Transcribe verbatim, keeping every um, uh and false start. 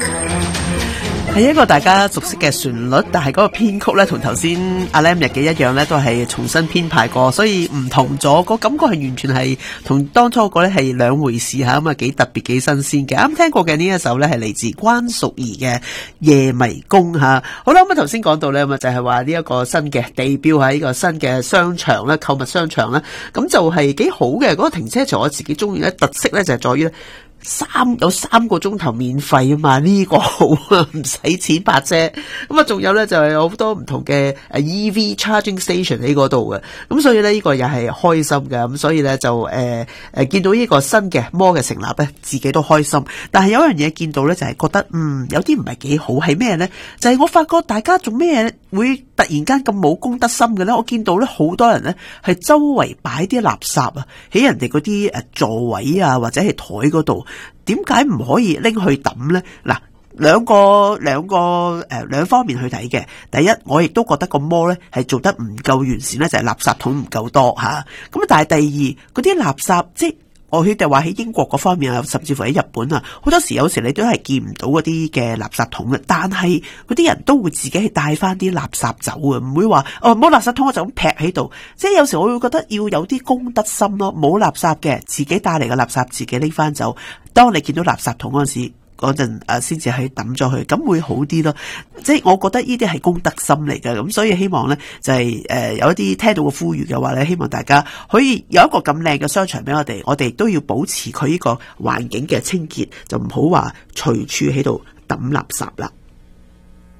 係一個大家熟悉嘅旋律，但係嗰個編曲咧同頭先阿 Lam 日記一樣咧，都係重新編排過，所以唔同咗，個感覺係完全係同當初嗰咧係兩回事吓，咁啊幾特別幾新鮮嘅。啱聽過嘅呢一首咧係嚟自關淑怡嘅夜迷宮吓。好啦，咁啊頭先講到咧，咁啊就係話呢一個新嘅地標喺呢個新嘅商場咧，購物商場咧，咁就係幾好嘅。嗰個停車場我自己中意咧，特色咧就係在於咧。三有三個鐘頭免費啊嘛，呢、這個好啊，唔使錢泊車。咁啊，仲有咧就係有好多唔同嘅誒 E V charging station 喺嗰度嘅。咁所以咧呢個又係開心嘅。咁所以咧就誒誒、呃、見到呢個新嘅 mall 嘅成立咧，自己都開心。但係有一樣嘢見到咧，就係覺得嗯有啲唔係幾好，係咩咧？就係、是、我發覺大家做咩會突然間咁冇公德心嘅咧？我見到咧好多人咧係周圍擺啲垃圾啊，喺人哋嗰啲誒座位啊或者係台嗰度。點解唔可以拎去抌呢？嗱，兩個兩個誒兩方面去睇嘅。第一，我亦都覺得個摩咧係做得唔夠完善咧，就係、是、垃圾桶唔夠多吓。咁但係第二，嗰啲垃圾即係我佢哋話喺英國嗰方面啊，甚至乎喺日本啊，好多時有時你都係見唔到嗰啲嘅垃圾桶嘅。但係嗰啲人都會自己係帶翻啲垃圾走嘅，唔會話哦冇垃圾桶我就咁劈喺度。即係有時我會覺得要有啲公德心咯，冇垃圾嘅自己帶嚟嘅垃圾自己拎翻走。當你見到垃圾桶嗰陣時，嗰陣誒先至去抌咗佢，咁會好啲咯。即係我覺得呢啲係公德心嚟嘅，咁所以希望咧就係、是、誒、呃、有一啲聽到嘅呼籲嘅話咧，希望大家可以有一個咁靚嘅商場俾我哋，我哋都要保持佢呢個環境嘅清潔，就唔好話隨處喺度抌垃圾啦。